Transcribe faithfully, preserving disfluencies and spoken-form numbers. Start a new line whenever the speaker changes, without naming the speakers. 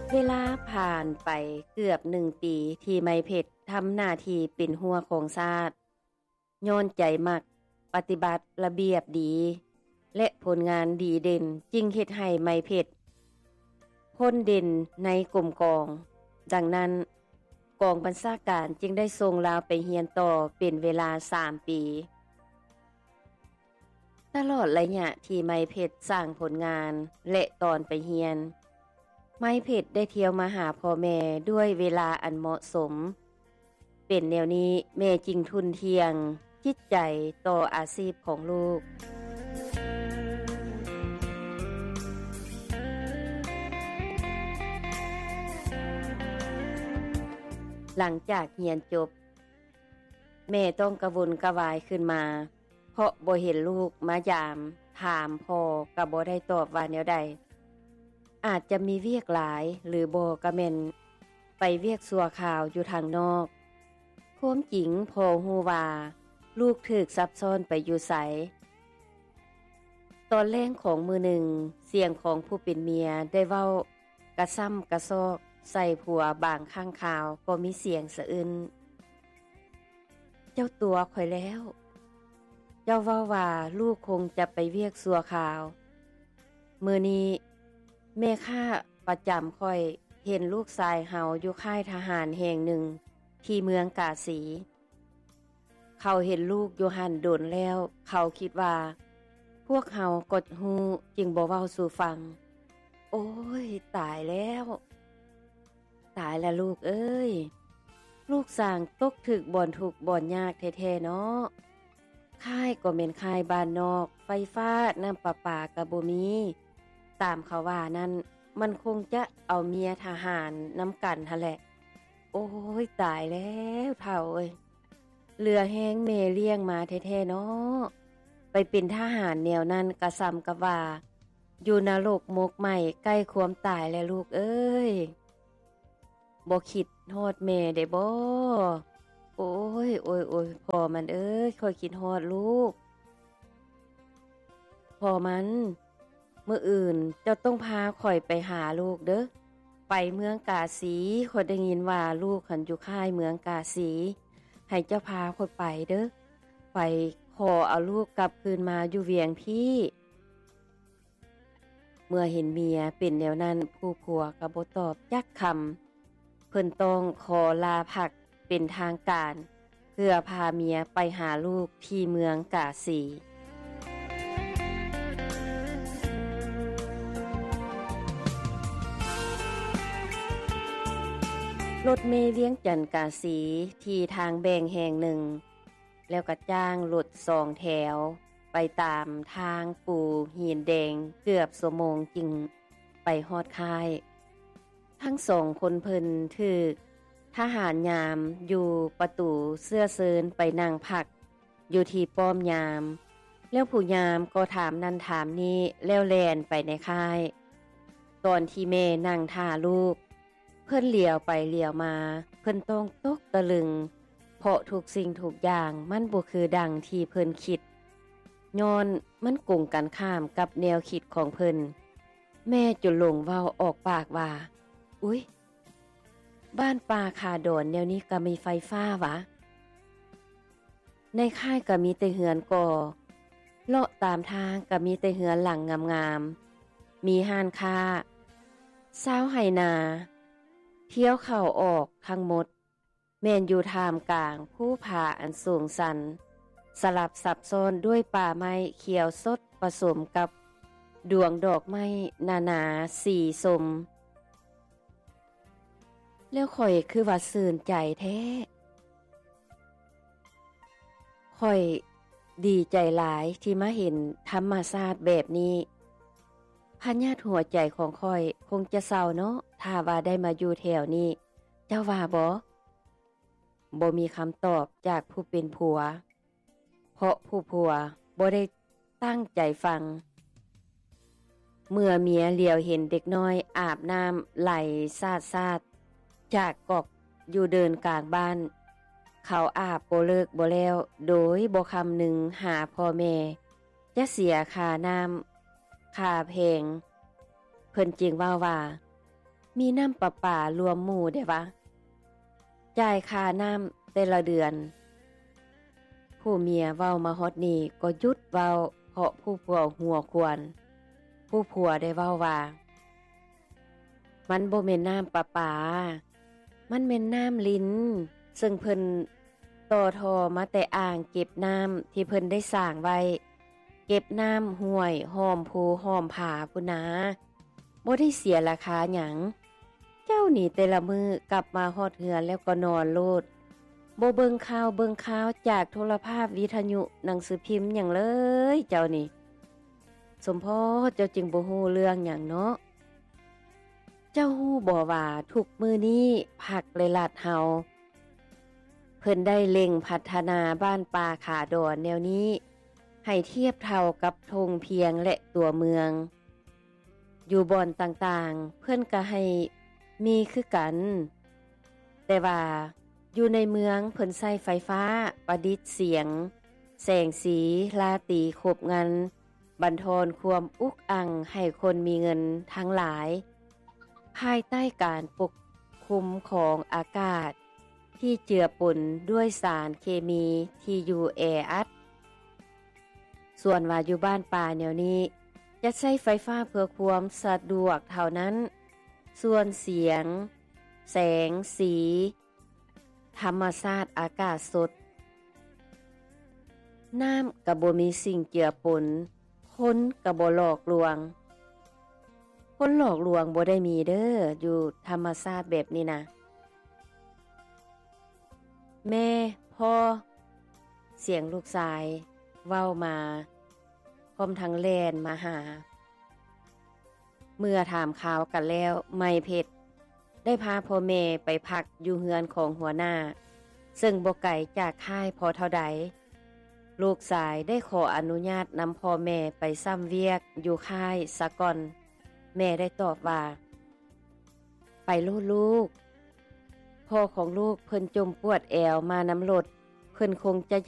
เวลาผ่านไปเกือบหนึ่งปีที่ไม้เพชรทำหน้าที่เป็นหัวของชาติย้อนใจมักปฏิบัติระเบียบดีและผลงานดีเด่นจึงเฮ็ดให้ไม้เพชรพ้นเด่นในกรมกองดังนั้นกองบัญชาการจึงได้ส่งลาวไปเรียนต่อเป็นเวลาสามปีตลอดระยะที่ไม้เพชรสร้างผลงานและตอนไปเรียนไม้เพชรได้เที่ยวมาหาพ่อแม่ด้วยเวลาอันเหมาะสมเป็นแนวนี้แม่จึงทุนเทียงจิตใจต่ออาชีพของลูกหลังจากเรียนจบแม่ต้องกระวนกระวายขึ้นมาเพราะบ่เห็นลูกมายามถามพ่อก็บ่ได้ตอบว่าแนวใดอาจจะมีเวียกหลายหรือบ่ก็แม่นไปเวียกสัวข่าวอยู่ทางนอกความจริงพ่อฮู้ว่าลูกถูกซับซ้อนไปอยู่ไสตอนแรกของมือหนึ่งเสียงของผู้เป็นเมียได้เว้ากระซ้ำกระซอกใส่ผัวบางข้างข่าวก็มีเสียงสะอื้นเจ้าตัวข่อยแล้วเจ้าเว้าว่าลูกคงจะไปเวียกสัวข่าวมื้อนี้แม่ข้าประจำค่อยเห็นลูกชายเฮาอยู่ค่ายทหารแห่งหนึ่งที่เมืองกาสีเขาเห็นลูกอยู่หันโดนแล้วเขาคิดว่าพวกเฮากดฮู้จึงบ่เว้าสู่ฟังโอ้ยตายแล้วตายแล้วลูกเอ้ยลูกสร้างตกถึกบ่อนทุกข์บ่อนยากแท้ๆเนาะค่ายก็แม่นค่ายบ้านนอกไฟฟ้าน้ำประปาก็บ่มีตามเขาว่านั้นมันคงจะเอาเมียทหารนำกันหั่นแหละโอ้ยตายแล้วเฒ่าเอ้ยเรือแห้งเมเลี้ยงมาแท้ๆเนาะไปเป็นทหารแนวนั้นก็ซ้ำกับว่าอยู่นรกมกใหม่ใกล้ความตายแล้วลูกเอ้ยบ่คิดฮอดแม่ได้บ่โอ้ยโอ้ยๆพ่อมันเอ้ยค่อยคิดฮอดลูกพ่อมันมื้ออื่นเจ้าต้องพาข่อยไปหาลูกเด้อไปเมืองกาสีข่อยได้ยินว่าลูกหันอยู่ค่ายเมืองกาสีให้เจ้าพาข่อยไปเด้อไปขอเอาลูกกลับคืนมาอยู่เวียงพี่เมื่อเห็นเมียเป็นแนวนั้นผู้ผัวก็บ่ตอบจักคำเพิ่นต้องขอลาพักเป็นทางการเพื่อพาเมียไปหาลูกที่เมืองกาสีรถเมล์เวียงจันทน์กาสีที่ทางแบ่งแห่งหนึ่งแล้วก็จ้างรถสองแถวไปตามทางปูหินแดงเกือบชั่วโมงจึงไปฮอดค่ายทั้งสองคนเพิ่นถูกทหารยามอยู่ประตูเสื้อเซินไปนั่งพักอยู่ที่ป้อมยามแล้วผู้ยามก็ถามนั่นถามนี้แล้วแล่นไปในค่ายตอนที่แม่นั่งท่าลูกเพิ่นเหลียวไปเหลียวมาเพิ่นต้องตกตะลึงเพราะทุกสิ่งทุกอย่างมันบ่คือดังที่เพิ่นคิดย้อนมันกงกันข้ามกับแนวคิดของเพิ่นแม่จนลงเว้าออกปากว่าอุ๊ยบ้านป่าคาดอนแนวนี้ก็มีไฟฟ้าวะในค่ายก็มีแต่เหือนก่อเลาะตามทางก็มีแต่เหือนหลังงามๆมีห้านค้าชาวไหนาเที่ยวเข้าออกทั้งหมดแม่นอยู่ท่ามกลางภูผาอันสูงสันสลับซับซ้อนด้วยป่าไม้เขียวสดผสมกับดวงดอกไม้นานาสีสมแล้วข่อยคือว่าซื่นใจแท้ข่อยดีใจหลายที่มาเห็นธรรมชาติแบบนี้พญาติหัวใจของข่อยคงจะเศร้าเนาะถ้าว่าได้มาอยู่แถวนี้เจ้าว่าบ่บ่มีคำตอบจากผู้เป็นผัวเพราะผู้ผัวบ่ได้ตั้งใจฟังเมื่อเมียเหลียวเห็นเด็กน้อยอาบน้ำไหลซาดๆจากกอกอยู่เดินกลางบ้านเขาอาบบ่เลิกบ่แล้วโดยบ่คำหนึ่งหาพ่อแม่จะเสียค่าน้ำค่าเพลงเพิ่นจึงว่าว่ามีน้ำประปารวมหมู่ได้ปะจ่ายค่าน้ำแต่ละเดือนผู้เมียเว้ามาฮอดนี้ก็หยุดเว้าเพราะผู้ผัวหัวควรผู้ผัวได้เว้าว่ามันบ่แม่นน้ำประปามันแม่นน้ำลิ้นซึ่งเพิ่นต่อทอมาแต่อ่างเก็บน้ำที่เพิ่นได้สร้างไว้เก็บน้ำห้วยหอมภูหอมผาพุนาบ่ได้เสียราคาหยังเจ้านี่แต่ละมือกลับมาฮอดเฮือนแล้วก็นอนโลดบ่เบิ่งข่าวเบิ่งข่าวจากโทรภาพวิทยุหนังสือพิมพ์หยังเลยเจ้านี่สมพอเจ้าจึงบ่ฮู้เรื่องหยังเนาะเจ้าฮู้บ่ว่าทุกมื้อนี้ภักและรัฐเฮาเพิ่นได้เล็งพัฒนาบ้านป่าขาดอนแนวนี้ให้เทียบเท่ากับทงเพียงและตัวเมืองอยู่บ่อนต่างๆเพิ่นก็ให้มีคือกันแต่ว่าอยู่ในเมืองเพิ่นใช้ไฟฟ้าประดิษฐ์เสียงแสงสีลาตีครบงันบันทอนความอุกอังให้คนมีเงินทั้งหลายภายใต้การปกคุมของอากาศที่เจือปนด้วยสารเคมีที่อยู่แออัดส่วนว่าอยู่บ้านป่าแนวนี้จะใช้ไฟฟ้าเพื่อความสะดวกเท่านั้นส่วนเสียงแสงสีธรรมชาติอากาศสดน้ำก็บ่มีสิ่งเจือปนคนก็บ่หลอกลวงคนหลอกลวงบ่ได้มีเด้ออยู่ธรรมชาติแบบนี้นะแม่พ่อเสียงลูกชายเว้ามาพร้อมทั้งแล่นมาหาเมื่อถามข่าวกันแล้วไม่เพชรได้พาพ่อแม่ไปพักอยู่เฮือนของหัวหน้าซึ่งบ่ไกลจากค่ายพอเท่าใดลูกชายได้ขออนุญาตนำพ่อแม่ไปซ้ำเวียกอยู่ค่ายซะก่อนแม่ได้ตอบว่าไปโลดลูกพ่อของลูกเพิ่นจมปวดแอวมานำรถเพิ่นคงจะ